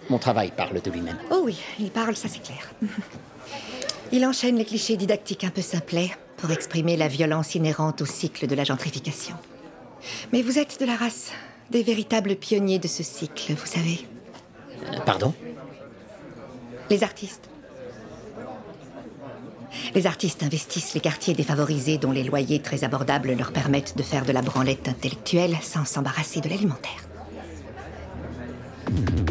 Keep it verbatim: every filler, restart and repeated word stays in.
Mon travail parle de lui-même. Oh oui, il parle, ça c'est clair. Il enchaîne les clichés didactiques un peu simplets pour exprimer la violence inhérente au cycle de la gentrification. Mais vous êtes de la race des véritables pionniers de ce cycle, vous savez. Euh, pardon? Les artistes. Les artistes investissent les quartiers défavorisés dont les loyers très abordables leur permettent de faire de la branlette intellectuelle sans s'embarrasser de l'alimentaire.